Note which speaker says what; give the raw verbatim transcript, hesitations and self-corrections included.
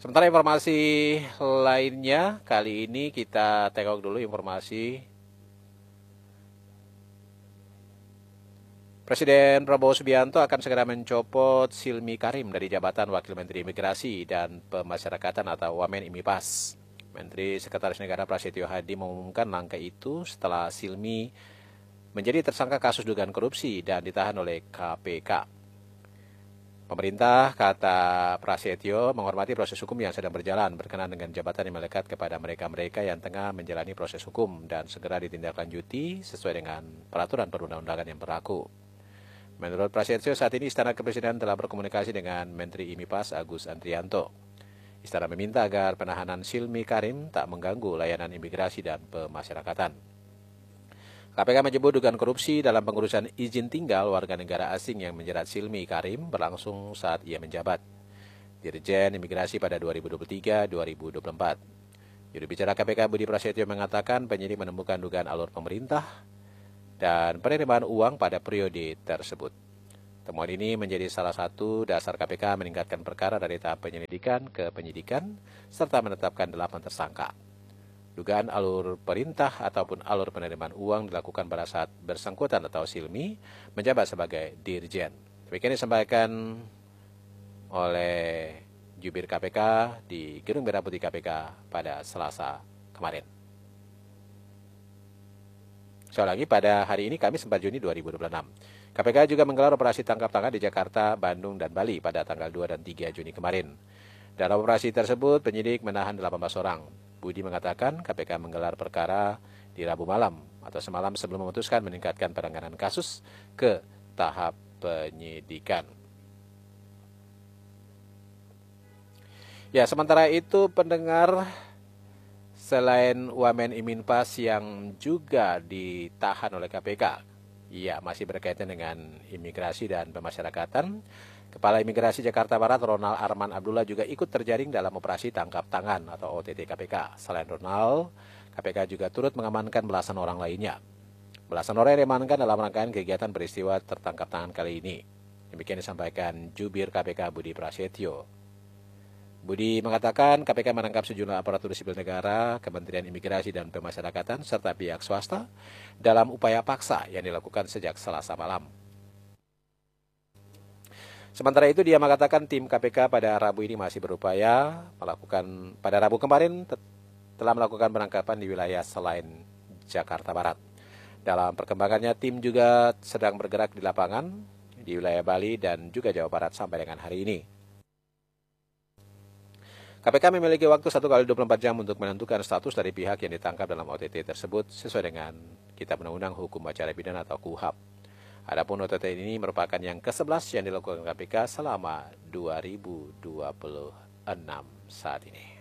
Speaker 1: Sementara informasi lainnya, kali ini kita tengok dulu informasi Presiden Prabowo Subianto akan segera mencopot Silmi Karim dari jabatan Wakil Menteri Imigrasi dan Pemasyarakatan atau Wamen IMIPAS. Menteri Sekretaris Negara Prasetyo Hadi mengumumkan langkah itu setelah Silmi menjadi tersangka kasus dugaan korupsi dan ditahan oleh K P K. Pemerintah, kata Prasetyo, menghormati proses hukum yang sedang berjalan berkenaan dengan jabatan yang melekat kepada mereka-mereka yang tengah menjalani proses hukum dan segera ditindaklanjuti sesuai dengan peraturan perundang-undangan yang berlaku. Menurut Prasetyo, saat ini Istana Kepresidenan telah berkomunikasi dengan Menteri IMIPAS Agus Andrianto. Istana meminta agar penahanan Silmi Karim tak mengganggu layanan imigrasi dan pemasyarakatan. K P K menyebut dugaan korupsi dalam pengurusan izin tinggal warga negara asing yang menjerat Silmi Karim berlangsung saat ia menjabat Dirjen Imigrasi pada dua ribu dua puluh tiga hingga dua ribu dua puluh empat. Juru bicara K P K Budi Prasetyo mengatakan penyidik menemukan dugaan alur pemerintah dan penerimaan uang pada periode tersebut. Temuan ini menjadi salah satu dasar K P K meningkatkan perkara dari tahap penyelidikan ke penyidikan serta menetapkan delapan tersangka. Dugaan alur perintah ataupun alur penerimaan uang dilakukan pada saat bersangkutan atau Silmi menjabat sebagai Dirjen. Demikian disampaikan oleh jubir K P K di Gedung Merah Putih K P K pada Selasa kemarin. Sekali lagi, pada hari ini Kamis empat Juni dua ribu dua puluh enam. K P K juga menggelar operasi tangkap tangan di Jakarta, Bandung, dan Bali pada tanggal dua dan tiga Juni kemarin. Dalam operasi tersebut, penyidik menahan delapan belas orang. Budi mengatakan K P K menggelar perkara di Rabu malam atau semalam sebelum memutuskan meningkatkan penanganan kasus ke tahap penyidikan. Ya, sementara itu pendengar, selain Wamen IMIPAS yang juga ditahan oleh K P K, ya masih berkaitan dengan imigrasi dan pemasyarakatan, Kepala Imigrasi Jakarta Barat Ronald Arman Abdullah juga ikut terjaring dalam operasi tangkap tangan atau O T T K P K. Selain Ronald, K P K juga turut mengamankan belasan orang lainnya. Belasan orang yang diamankan dalam rangkaian kegiatan peristiwa tertangkap tangan kali ini. Demikian disampaikan jubir K P K Budi Prasetyo. Budi mengatakan K P K menangkap sejumlah aparatur sipil negara, Kementerian Imigrasi dan Pemasyarakatan, serta pihak swasta dalam upaya paksa yang dilakukan sejak Selasa malam. Sementara itu dia mengatakan tim K P K pada Rabu ini masih berupaya melakukan, pada Rabu kemarin telah melakukan penangkapan di wilayah selain Jakarta Barat. Dalam perkembangannya, tim juga sedang bergerak di lapangan di wilayah Bali dan juga Jawa Barat sampai dengan hari ini. K P K memiliki waktu satu kali dua puluh empat jam untuk menentukan status dari pihak yang ditangkap dalam O T T tersebut sesuai dengan Kitab Undang-Undang Hukum Acara Pidana atau K U H A P. Adapun O T T ini merupakan yang kesebelas yang dilakukan K P K selama dua ribu dua puluh enam saat ini.